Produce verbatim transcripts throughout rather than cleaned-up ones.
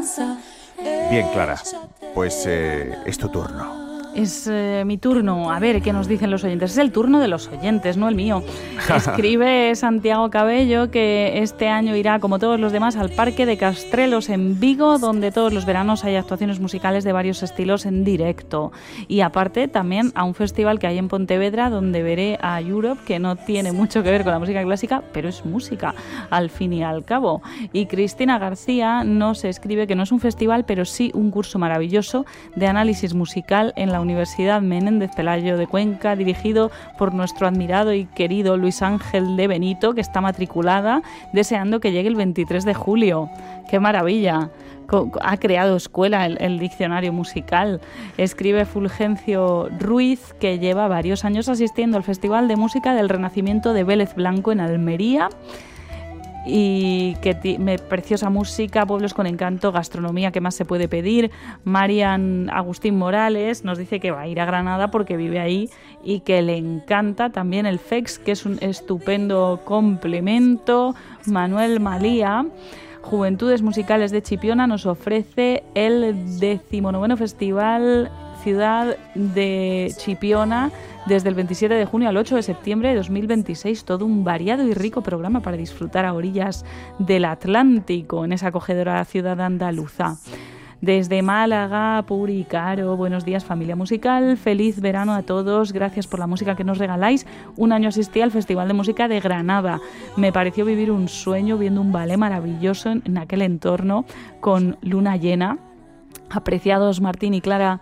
Bien, Clara, pues eh, es tu turno. Es eh, mi turno. A ver, ¿qué nos dicen los oyentes? Es el turno de los oyentes, no el mío. Escribe Santiago Cabello que este año irá, como todos los demás, al Parque de Castrelos en Vigo, donde todos los veranos hay actuaciones musicales de varios estilos en directo. Y aparte, también a un festival que hay en Pontevedra, donde veré a Europe, que no tiene mucho que ver con la música clásica, pero es música, al fin y al cabo. Y Cristina García nos escribe que no es un festival, pero sí un curso maravilloso de análisis musical en la Universidad Menéndez Pelayo de Cuenca, dirigido por nuestro admirado y querido Luis Ángel de Benito, que está matriculada, deseando que llegue el veintitrés de julio. ¡Qué maravilla! Ha creado escuela el, el diccionario musical. Escribe Fulgencio Ruiz, que lleva varios años asistiendo al Festival de Música del Renacimiento de Vélez Blanco en Almería, y que t- me, preciosa música, pueblos con encanto, gastronomía, ¿qué más se puede pedir? Marian Agustín Morales nos dice que va a ir a Granada porque vive ahí y que le encanta también el F E X, que es un estupendo complemento. Manuel Malía, Juventudes Musicales de Chipiona, nos ofrece el decimonoveno Festival Ciudad de Chipiona desde el veintisiete de junio al ocho de septiembre de dos mil veintiséis. Todo un variado y rico programa para disfrutar a orillas del Atlántico en esa acogedora ciudad andaluza. Desde Málaga, Puri Caro, buenos días familia musical, feliz verano a todos, gracias por la música que nos regaláis. Un año asistí al Festival de Música de Granada, me pareció vivir un sueño viendo un ballet maravilloso en, en aquel entorno con luna llena. Apreciados Martín y Clara,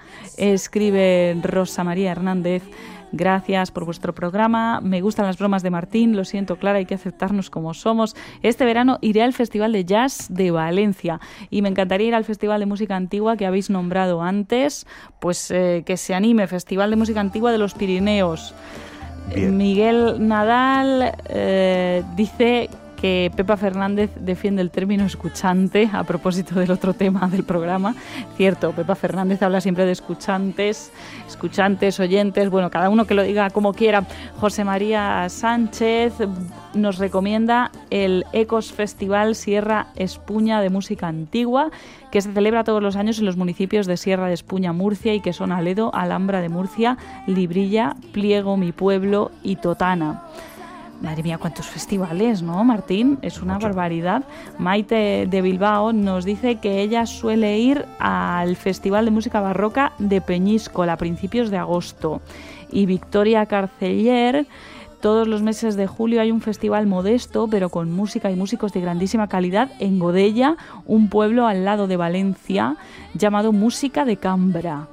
escribe Rosa María Hernández, gracias por vuestro programa, me gustan las bromas de Martín, lo siento Clara, hay que aceptarnos como somos. Este verano iré al Festival de Jazz de Valencia y me encantaría ir al Festival de Música Antigua que habéis nombrado antes, pues eh, que se anime, Festival de Música Antigua de los Pirineos. Bien. Miguel Nadal eh, dice que Pepa Fernández defiende el término escuchante a propósito del otro tema del programa. Cierto, Pepa Fernández habla siempre de escuchantes, escuchantes, oyentes, bueno, cada uno que lo diga como quiera. José María Sánchez nos recomienda el Ecos Festival Sierra Espuña de Música Antigua, que se celebra todos los años en los municipios de Sierra de Espuña, Murcia, y que son Aledo, Alhambra de Murcia, Librilla, Pliego, Mi Pueblo y Totana. Madre mía, cuántos festivales, ¿no, Martín? Es una Mucho. barbaridad. Maite de Bilbao nos dice que ella suele ir al Festival de Música Barroca de Peñíscola a principios de agosto. Y Victoria Carceller, todos los meses de julio hay un festival modesto, pero con música y músicos de grandísima calidad en Godella, un pueblo al lado de Valencia, llamado Música de Cambra.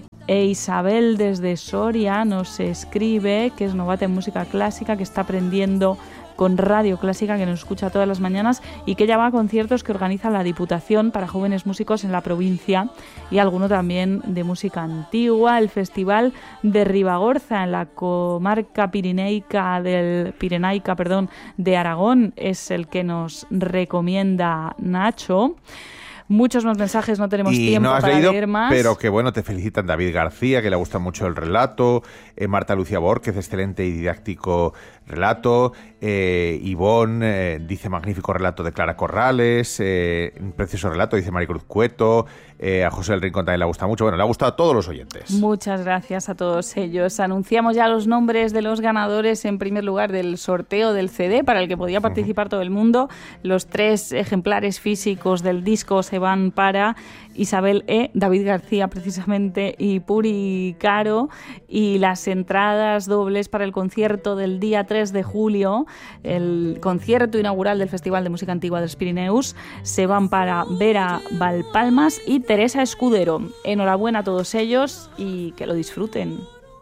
E Isabel desde Soria nos escribe que es novata en música clásica, que está aprendiendo con Radio Clásica, que nos escucha todas las mañanas y que ella va a conciertos que organiza la Diputación para jóvenes músicos en la provincia y alguno también de música antigua. El Festival de Ribagorza en la comarca pirineica del Pirenaica, perdón, de Aragón es el que nos recomienda Nacho. Muchos más mensajes, no tenemos y tiempo no has para leído, leer más. Pero que bueno, te felicitan David García, que le gusta mucho el relato, eh, Marta Lucía Borquez, excelente y didáctico relato, eh, Ivonne eh, dice magnífico relato de Clara Corrales, eh, un precioso relato, dice Maricruz Cueto, eh, a José del Rincón también le gusta mucho, bueno, le ha gustado a todos los oyentes. Muchas gracias a todos ellos. Anunciamos ya los nombres de los ganadores en primer lugar del sorteo del C D para el que podía participar uh-huh. todo el mundo. Los tres ejemplares físicos del disco se van para Isabel E., David García precisamente y Puri Caro, y las entradas dobles para el concierto del día tres de julio, el concierto inaugural del Festival de Música Antigua de los Pirineos, se van para Vera Valpalmas y Teresa Escudero. Enhorabuena a todos ellos y que lo disfruten.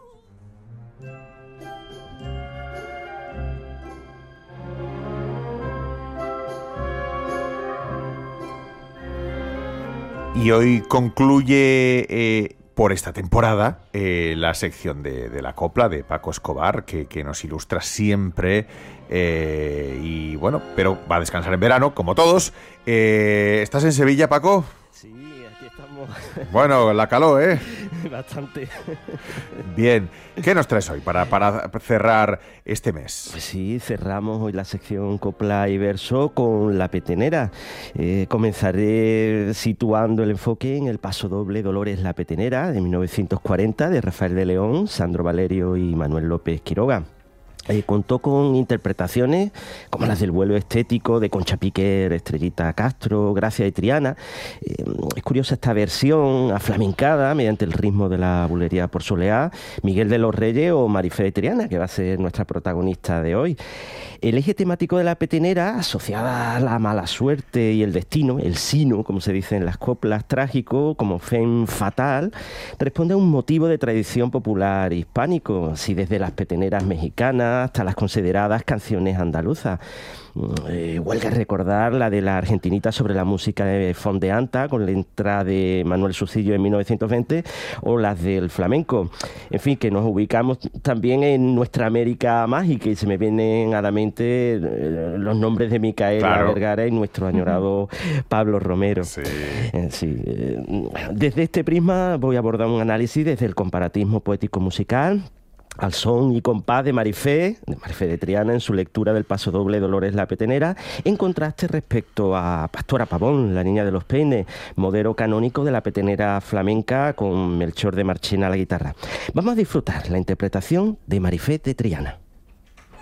Y hoy concluye eh, por esta temporada eh, la sección de, de la copla de Paco Escobar, que, que nos ilustra siempre. Eh, y bueno, pero va a descansar en verano, como todos. Eh, ¿Estás en Sevilla, Paco? Sí, aquí estamos. Bueno, la caló, ¿eh? Bastante. Bien, ¿qué nos traes hoy para, para cerrar este mes? Pues sí, cerramos hoy la sección Copla y Verso con La Petenera. Eh, comenzaré situando el enfoque en el pasodoble Dolores La Petenera de mil novecientos cuarenta de Rafael de León, Sandro Valerio y Manuel López Quiroga. Eh, contó con interpretaciones como las del vuelo estético de Concha Piquer, Estrellita Castro, Gracia de Triana. Eh, es curiosa esta versión aflamencada mediante el ritmo de la bulería por Soleá, Miguel de los Reyes o Marifé de Triana, que va a ser nuestra protagonista de hoy. El eje temático de La Petenera, asociada a la mala suerte y el destino, el sino, como se dice en las coplas, trágico, como femme fatal, responde a un motivo de tradición popular hispánico, así desde las peteneras mexicanas hasta las consideradas canciones andaluzas. Eh, huelga recordar la de la argentinita sobre la música de Fondeanta con la entrada de Manuel Sucillo en mil novecientos veinte o las del flamenco. En fin, que nos ubicamos también en nuestra América mágica y se me vienen a la mente eh, los nombres de Micaela claro. Vergara y nuestro añorado Pablo Romero. Sí. Eh, sí. Eh, desde este prisma voy a abordar un análisis desde el comparatismo poético-musical al son y compás de Marifé, de Marifé de Triana, en su lectura del pasodoble Dolores La Petenera, en contraste respecto a Pastora Pavón, la niña de los peines, modelo canónico de la petenera flamenca con Melchor de Marchena a la guitarra. Vamos a disfrutar la interpretación de Marifé de Triana.